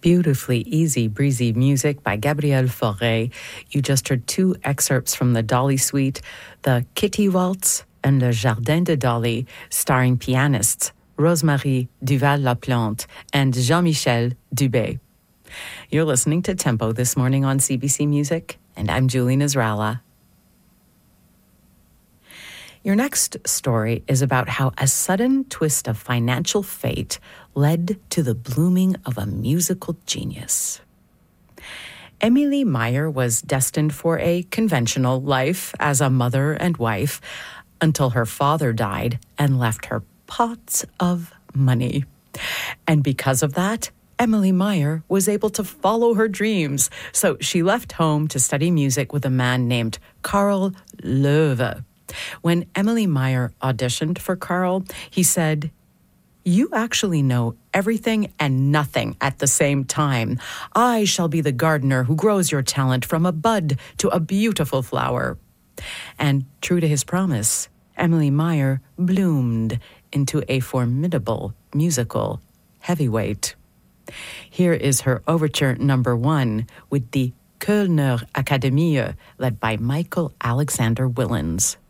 Beautifully easy, breezy music by Gabriel Fauré. You just heard two excerpts from the Dolly Suite, the Kitty Waltz and Le Jardin de Dolly, starring pianists Rosemary Duval-Laplante and Jean-Michel Dubé. You're listening to Tempo this morning on CBC Music, and I'm Julie Nasrallah. Your next story is about how a sudden twist of financial fate led to the blooming of a musical genius. Emily Meyer was destined for a conventional life as a mother and wife until her father died and left her pots of money. And because of that, Emily Meyer was able to follow her dreams. So she left home to study music with a man named Carl Loewe. When Emily Meyer auditioned for Carl, he said, "You actually know everything and nothing at the same time. I shall be the gardener who grows your talent from a bud to a beautiful flower." And true to his promise, Emily Meyer bloomed into a formidable musical heavyweight. Here is her overture number 1 with the Kölner Akademie, led by Michael Alexander Willens.